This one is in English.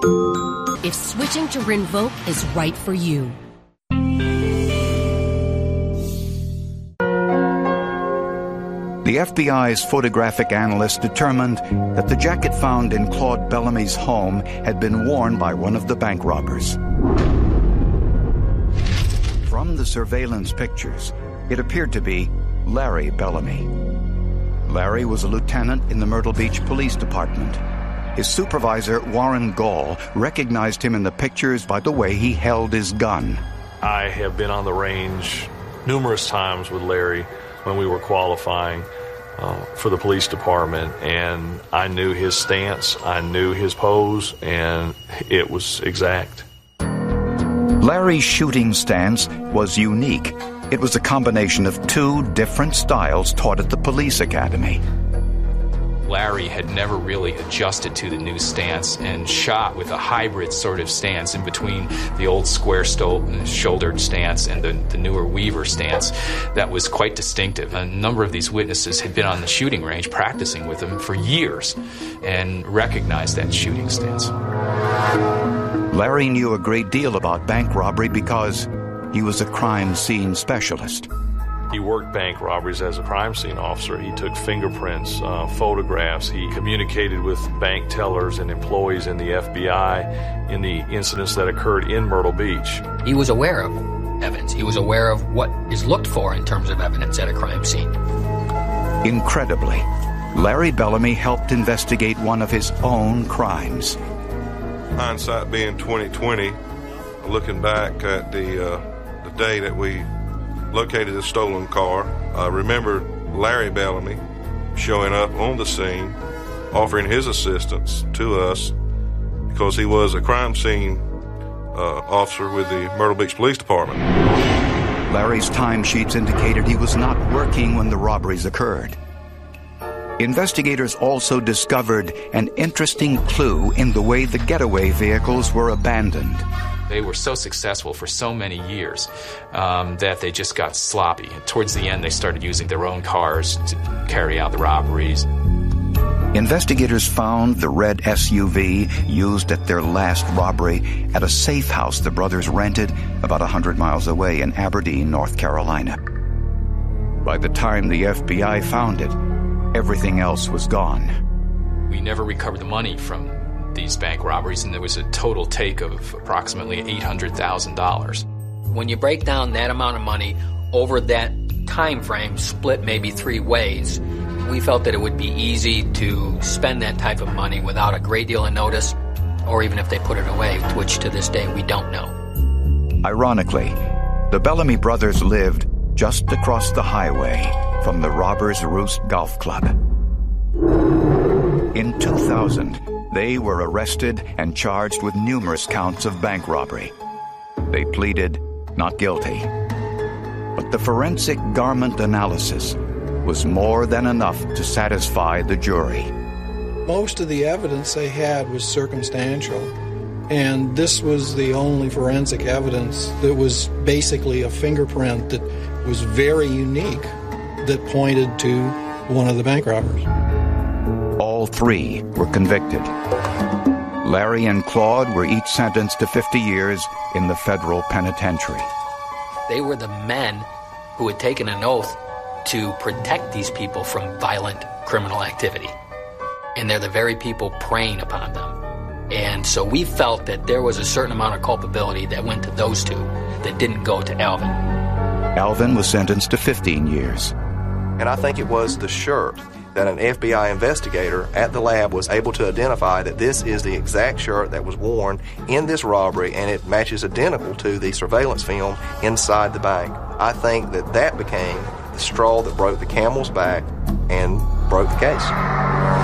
if switching to Rinvoq is right for you. The FBI's photographic analyst determined that the jacket found in Claude Bellamy's home had been worn by one of the bank robbers. From the surveillance pictures, it appeared to be Larry Bellamy. Larry was a lieutenant in the Myrtle Beach Police Department. His supervisor, Warren Gall, recognized him in the pictures by the way he held his gun. I have been on the range numerous times with Larry when we were qualifying for the police department, and I knew his stance, I knew his pose, and it was exact. Larry's shooting stance was unique. It was a combination of two different styles taught at the police academy. Larry had never really adjusted to the new stance and shot with a hybrid sort of stance in between the old square-shouldered stance and the newer Weaver stance that was quite distinctive. A number of these witnesses had been on the shooting range practicing with him for years and recognized that shooting stance. Larry knew a great deal about bank robbery because he was a crime scene specialist. He worked bank robberies as a crime scene officer. He took fingerprints, photographs. He communicated with bank tellers and employees in the FBI in the incidents that occurred in Myrtle Beach. He was aware of evidence. He was aware of what is looked for in terms of evidence at a crime scene. Incredibly, Larry Bellamy helped investigate one of his own crimes. Hindsight being 20/20, looking back at the day that we located the stolen car, I remember Larry Bellamy showing up on the scene, offering his assistance to us because he was a crime scene officer with the Myrtle Beach Police Department. Larry's timesheets indicated he was not working when the robberies occurred. Investigators also discovered an interesting clue in the way the getaway vehicles were abandoned. They were so successful for so many years that they just got sloppy. And towards the end, they started using their own cars to carry out the robberies. Investigators found the red SUV used at their last robbery at a safe house the brothers rented about 100 miles away in Aberdeen, North Carolina. By the time the FBI found it, everything else was gone. We never recovered the money from these bank robberies, and there was a total take of approximately $800,000. When you break down that amount of money over that time frame, split maybe three ways, we felt that it would be easy to spend that type of money without a great deal of notice, or even if they put it away, which to this day we don't know. Ironically, the Bellamy brothers lived just across the highway from the Robbers Roost Golf Club. In 2000, they were arrested and charged with numerous counts of bank robbery. They pleaded not guilty. But the forensic garment analysis was more than enough to satisfy the jury. Most of the evidence they had was circumstantial, and this was the only forensic evidence that was basically a fingerprint that was very unique that pointed to one of the bank robbers. All three were convicted. Larry and Claude were each sentenced to 50 years in the federal penitentiary. They were the men who had taken an oath to protect these people from violent criminal activity. And they're the very people preying upon them. And so we felt that there was a certain amount of culpability that went to those two that didn't go to Alvin. Alvin was sentenced to 15 years. And I think it was the shirt that an FBI investigator at the lab was able to identify that this is the exact shirt that was worn in this robbery, and it matches identical to the surveillance film inside the bank. I think that became the straw that broke the camel's back and broke the case.